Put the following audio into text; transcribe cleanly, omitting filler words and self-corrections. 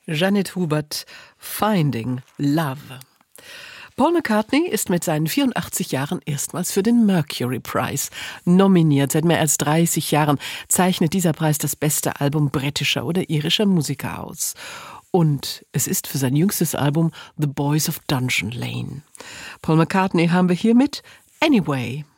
Janet Hubert, Finding Love. Paul McCartney ist mit seinen 84 Jahren erstmals für den Mercury Prize nominiert. Seit mehr als 30 Jahren zeichnet dieser Preis das beste Album britischer oder irischer Musiker aus. Und es ist für sein jüngstes Album The Boys of Dungeon Lane. Paul McCartney haben wir hier mit Anyway.